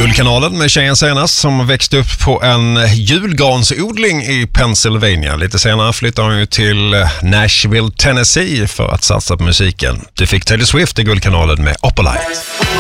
Guldkanalen med tjejen senast som växte upp på en julgransodling i Pennsylvania. Lite senare flyttar hon ju till Nashville, Tennessee för att satsa på musiken. Du fick Taylor Swift i Guldkanalen med Opalite.